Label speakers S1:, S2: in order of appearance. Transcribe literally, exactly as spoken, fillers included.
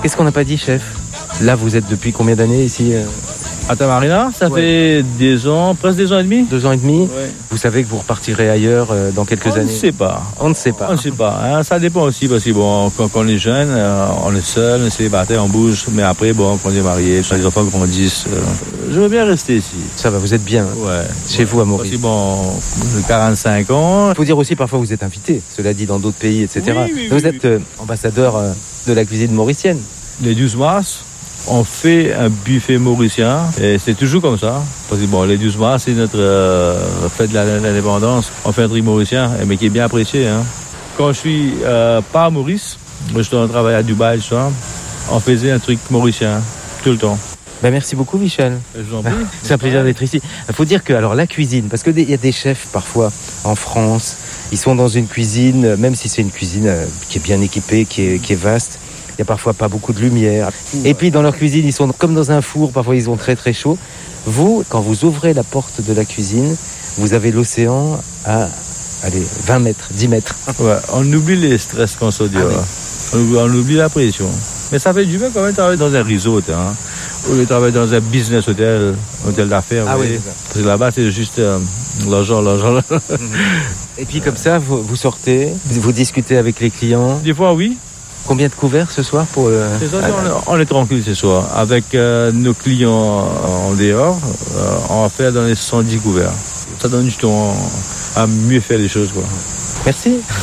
S1: Qu'est-ce qu'on n'a pas dit, chef? Là, vous êtes depuis combien d'années ici?
S2: À Tamarina, ça ouais. fait deux ans, presque deux ans et demi.
S1: Deux ans et demi.
S2: Ouais.
S1: Vous savez que vous repartirez ailleurs euh, dans quelques
S2: on
S1: années.
S2: On ne sait pas.
S1: On ne sait pas.
S2: On ne sait pas. Hein. Ça dépend aussi parce que bon, quand, quand on est jeune, euh, on est seul, on est célibataire, on bouge. Mais après, bon, quand on est marié, quand les enfants grandissent, euh, je veux bien rester ici.
S1: Ça va, vous êtes bien.
S2: Ouais.
S1: Chez
S2: ouais.
S1: vous à Maurice.
S2: Aussi, bon, quarante-cinq ans.
S1: Il faut dire aussi parfois vous êtes invité. Cela dit dans d'autres pays, et cetera.
S2: Oui, oui,
S1: vous
S2: oui,
S1: êtes euh, ambassadeur euh, de la cuisine mauricienne.
S2: Les douze mars. On fait un buffet mauricien et c'est toujours comme ça. Parce que bon, les douze mars, c'est notre euh, fête de l'indépendance. On fait un truc mauricien, mais qui est bien apprécié. Hein. Quand je suis euh, pas à Maurice, je suis en travail à Dubaï, tu vois, on faisait un truc mauricien tout le temps.
S1: Ben merci beaucoup, Michel.
S2: Je vous en prie.
S1: C'est un plaisir d'être ici. Il faut dire que alors la cuisine, parce qu'il y a des chefs parfois en France, ils sont dans une cuisine, même si c'est une cuisine euh, qui est bien équipée, qui est, qui est vaste. Il n'y a parfois pas beaucoup de lumière. Et puis dans leur cuisine, ils sont comme dans un four. Parfois, ils ont très très chaud. Vous, quand vous ouvrez la porte de la cuisine, vous avez l'océan à allez, vingt mètres, dix mètres.
S2: Ouais, on oublie les stress qu'on se dit. Ah, oui. on, on oublie la pression. Mais ça fait du bien quand même de travailler dans un resort. Hein, ou de travailler dans un business hôtel, hôtel d'affaires.
S1: Ah oui,
S2: oui. Parce que là-bas, c'est juste euh, l'argent, l'argent.
S1: Et puis comme ça, vous, vous sortez, vous discutez avec les clients.
S2: Des fois, oui.
S1: Combien de couverts ce soir pour le...
S2: C'est ça, on, on est tranquille ce soir. Avec euh, nos clients en dehors, euh, on va faire dans les cent dix couverts. Ça donne du temps à mieux faire les choses, quoi.
S1: Merci.